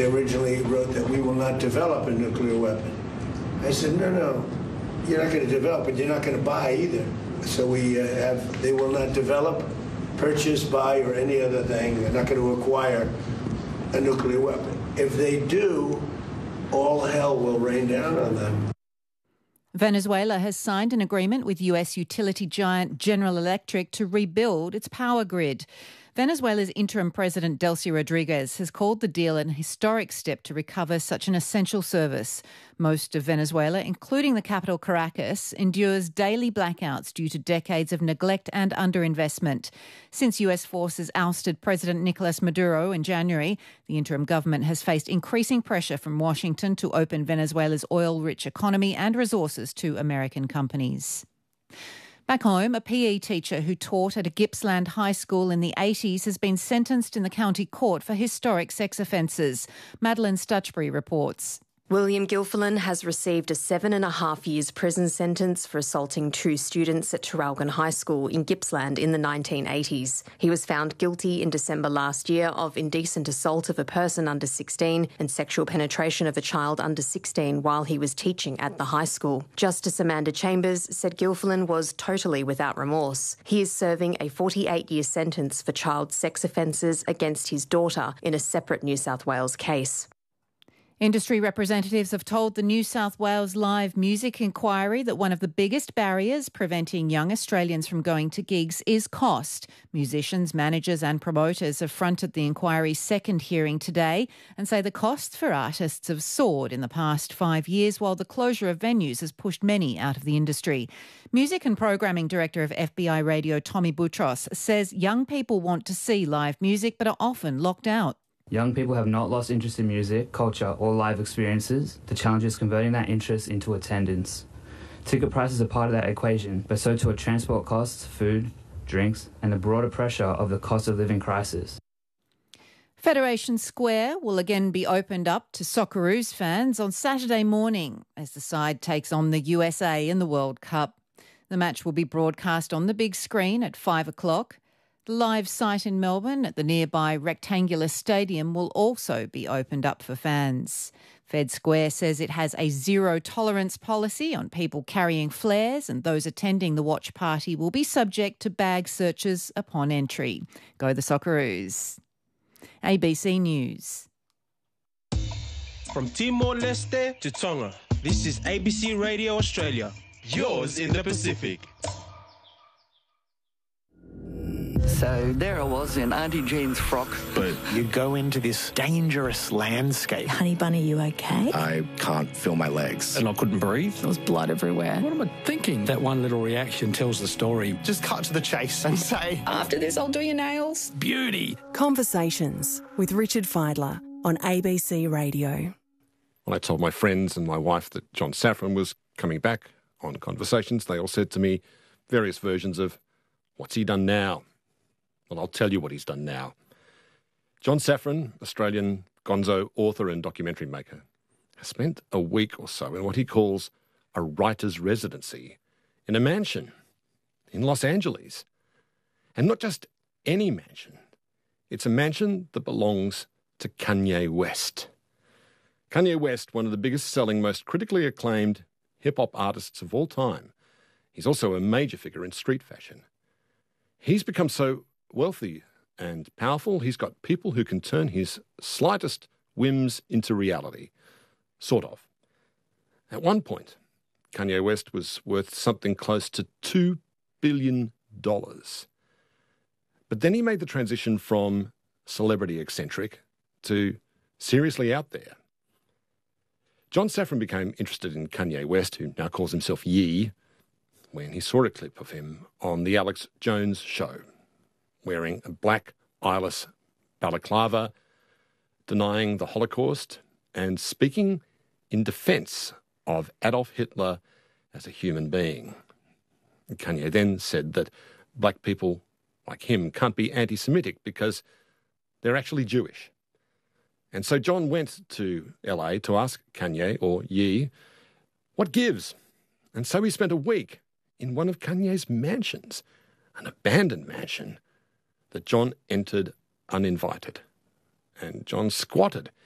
they originally wrote that we will not develop a nuclear weapon. I said, no, you're not going to develop it, you're not going to buy either. So they will not develop, purchase, buy, or any other thing. They're not going to acquire a nuclear weapon. If they do, all hell will rain down on them. Venezuela has signed an agreement with US utility giant General Electric to rebuild its power grid. Venezuela's interim president Delcy Rodriguez has called the deal an historic step to recover such an essential service. Most of Venezuela, including the capital Caracas, endures daily blackouts due to decades of neglect and underinvestment. Since US forces ousted President Nicolas Maduro in January, the interim government has faced increasing pressure from Washington to open Venezuela's oil-rich economy and resources to American companies. Back home, a PE teacher who taught at a Gippsland high school in the 80s has been sentenced in the county court for historic sex offences. Madeline Stutchbury reports. William Gilfillan has received a 7.5 years prison sentence for assaulting 2 students at Traralgon High School in Gippsland in the 1980s. He was found guilty in December last year of indecent assault of a person under 16 and sexual penetration of a child under 16 while he was teaching at the high school. Justice Amanda Chambers said Gilfillan was totally without remorse. He is serving a 48-year sentence for child sex offences against his daughter in a separate New South Wales case. Industry representatives have told the New South Wales Live Music Inquiry that one of the biggest barriers preventing young Australians from going to gigs is cost. Musicians, managers and promoters have fronted the inquiry's second hearing today and say the costs for artists have soared in the past 5 years, while the closure of venues has pushed many out of the industry. Music and Programming Director of FBI Radio Tommy Boutros says young people want to see live music but are often locked out. Young people have not lost interest in music, culture or live experiences. The challenge is converting that interest into attendance. Ticket prices are part of that equation, but so too are transport costs, food, drinks and the broader pressure of the cost of living crisis. Federation Square will again be opened up to Socceroos fans on Saturday morning as the side takes on the USA in the World Cup. The match will be broadcast on the big screen at 5 o'clock. The live site in Melbourne at the nearby rectangular stadium will also be opened up for fans. Fed Square says it has a zero-tolerance policy on people carrying flares, and those attending the watch party will be subject to bag searches upon entry. Go the Socceroos. ABC News. From Timor-Leste to Tonga, this is ABC Radio Australia, yours in the Pacific. So there I was in Auntie Jean's frock. But you go into this dangerous landscape. Honey Bunny, you okay? I can't feel my legs. And I couldn't breathe. There was blood everywhere. What am I thinking? That one little reaction tells the story. Just cut to the chase and say, after this, I'll do your nails. Beauty. Conversations with Richard Fidler on ABC Radio. When I told my friends and my wife that John Safran was coming back on Conversations, they all said to me various versions of, what's he done now? Well, I'll tell you what he's done now. John Safran, Australian gonzo author and documentary maker, has spent a week or so in what he calls a writer's residency in a mansion in Los Angeles. And not just any mansion. It's a mansion that belongs to Kanye West. Kanye West, one of the biggest selling, most critically acclaimed hip-hop artists of all time. He's also a major figure in street fashion. He's become so wealthy and powerful, he's got people who can turn his slightest whims into reality. Sort of. At one point, Kanye West was worth something close to $2 billion. But then he made the transition from celebrity eccentric to seriously out there. John Safran became interested in Kanye West, who now calls himself Ye, when he saw a clip of him on The Alex Jones Show, wearing a black eyeless balaclava, denying the Holocaust and speaking in defence of Adolf Hitler as a human being. Kanye then said that black people like him can't be anti-Semitic because they're actually Jewish. And so John went to LA to ask Kanye, or Ye, what gives? And so he spent a week in one of Kanye's mansions, an abandoned mansion that John entered uninvited. And John squatted